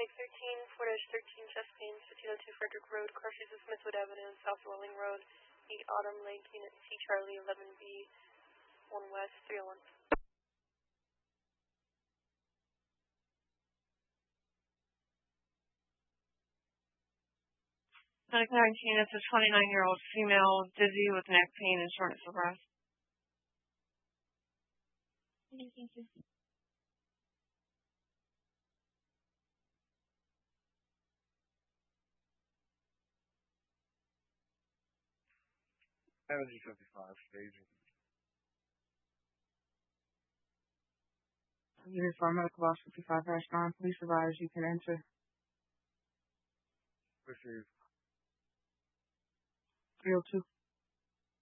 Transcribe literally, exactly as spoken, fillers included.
Pike thirteen, four thirteen, chest pains, fifteen oh two Frederick Road, Carshies of Smithwood Avenue, South Rolling Road, eight Autumn Lake, Unit C Charlie, eleven B, one West, three oh one. Medic nineteen, it's a twenty-nine-year-old female, dizzy with neck pain and shortness of breath. Okay, thank you. Energy fifty-five, staging. Unit four, Medical Box fifty-five, nine. Please advise you can enter. Received. three oh two.